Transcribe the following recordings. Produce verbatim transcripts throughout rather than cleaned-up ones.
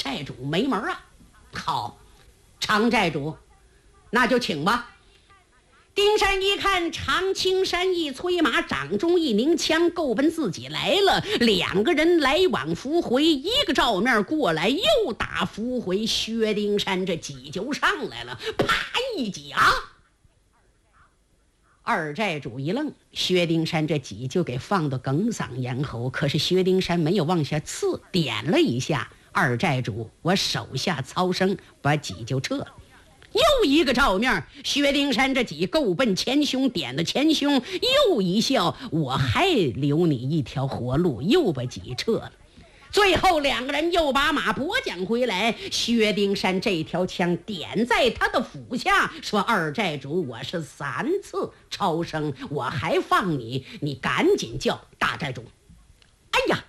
寨主没门啊。好，常寨主，那就请吧。丁山一看，常青山一催马，掌中一拧枪，够奔自己来了。两个人来往伏回，一个照面过来，又打伏回。薛丁山这戟就上来了，啪一戟啊！二寨主一愣，薛丁山这戟就给放到哽嗓咽喉，可是薛丁山没有往下刺，点了一下。二寨主，我手下操声，把戟就撤了。又一个照面，薛丁山这戟够奔前胸，点的前胸，又一笑，我还留你一条活路，又把戟撤了。最后两个人又把马拨将回来，薛丁山这条枪点在他的腹下，说：“二寨主，我是三次超生，我还放你，你赶紧叫大寨主。”哎呀，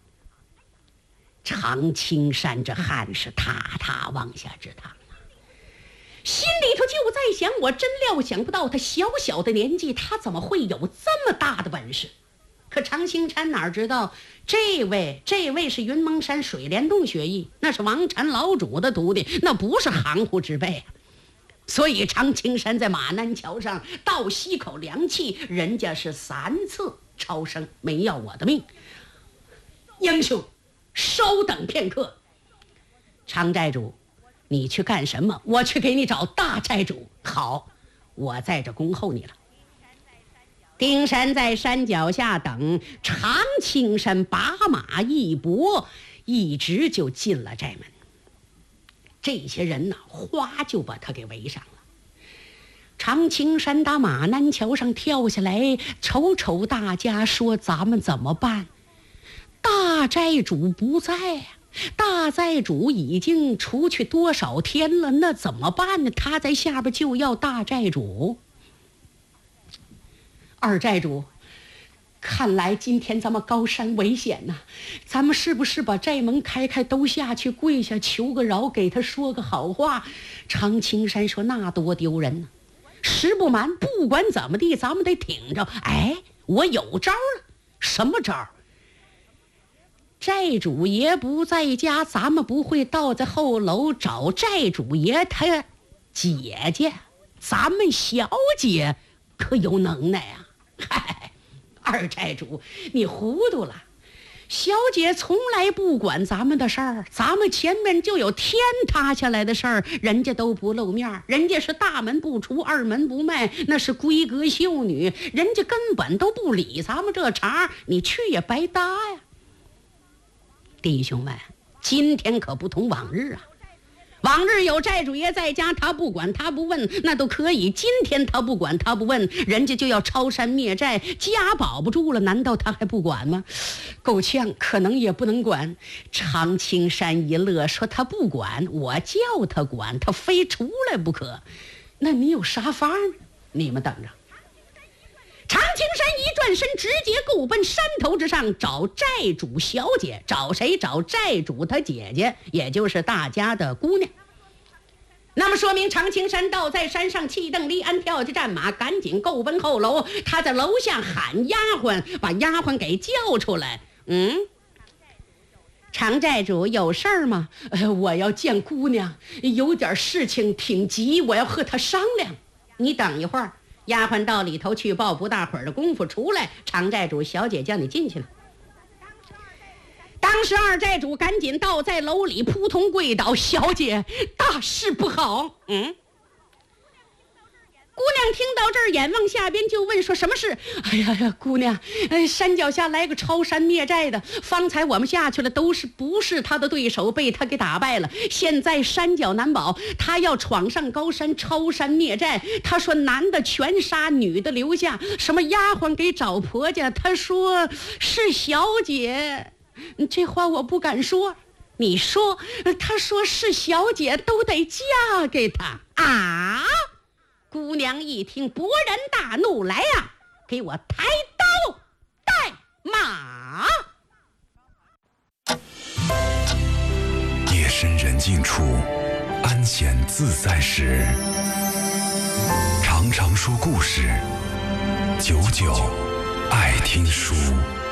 常青山这汗是踏踏往下直淌，心里头就在想，我真料想不到他小小的年纪，他怎么会有这么大的本事。可常青山哪知道，这位这位是云蒙山水帘洞学艺，那是王禅老主的徒弟，那不是行户之辈啊。所以常青山在马南桥上倒吸口凉气，人家是三次超生，没要我的命。英雄，稍等片刻。常寨主，你去干什么？我去给你找大寨主。好，我在这恭候你了。丁山在山脚下等，常青山把马一拨，一直就进了寨门。这些人呢，哗就把他给围上了。常青山打马南桥上跳下来，瞅瞅大家，说：“咱们怎么办？大寨主不在呀、啊。大寨主已经出去多少天了，那怎么办呢？他在下边就要大寨主。二寨主，看来今天咱们高山危险呐、啊，咱们是不是把寨门开开，都下去跪下求个饶，给他说个好话？”常青山说：“那多丢人呢、啊！实不瞒，不管怎么地，咱们得挺着。哎，我有招了。什么招？寨主爷不在家，咱们不会倒在后楼找寨主爷他姐姐，咱们小姐可有能耐啊！嗨，二寨主，你糊涂了。小姐从来不管咱们的事儿，咱们前面就有天塌下来的事儿，人家都不露面，人家是大门不出二门不迈，那是闺阁秀女，人家根本都不理咱们这茬，你去也白搭呀。弟兄们，今天可不同往日啊！往日有寨主爷在家，他不管他不问，那都可以。今天他不管他不问，人家就要抄山灭寨，家保不住了，难道他还不管吗？够呛，可能也不能管。常青山一乐，说：“他不管，我叫他管，他非出来不可。那你有啥法呢？你们等着。”常青山一转身，直接够奔山头之上找寨主小姐。找谁？找寨主他姐姐，也就是大家的姑娘。那么说明常青山倒在山上，气蹬离鞍，跳下战马，赶紧够奔后楼。他在楼下喊丫鬟，把丫鬟给叫出来。嗯，常寨主有事儿吗？呃，我要见姑娘，有点事情挺急，我要和她商量。你等一会儿。丫鬟到里头去报，不大会儿的功夫出来，常寨主小姐叫你进去了。当时二寨主赶紧倒在楼里，扑通跪倒：“小姐，大事不好！”嗯。姑娘听到这儿，眼望下边就问说：“什么事？”“哎呀呀，姑娘，呃，山脚下来个抄山灭寨的，方才我们下去了，都是不是他的对手，被他给打败了。现在山脚难保，他要闯上高山抄山灭寨。他说男的全杀，女的留下，什么丫鬟给找婆家。他说是小姐，这话我不敢说。你说，他说是小姐，都得嫁给他啊！”姑娘一听，勃然大怒：“来呀，给我抬刀带马！” 夜深人静处，安闲自在时，常常说故事，久久爱听书。